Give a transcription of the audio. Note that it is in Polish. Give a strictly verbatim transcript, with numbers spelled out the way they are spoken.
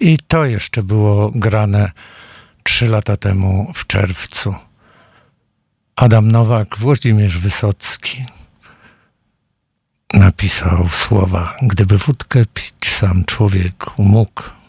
I to jeszcze było grane trzy lata temu w czerwcu. Adam Nowak, Włodzimierz Wysocki napisał słowa: gdyby wódkę pić sam człowiek mógł,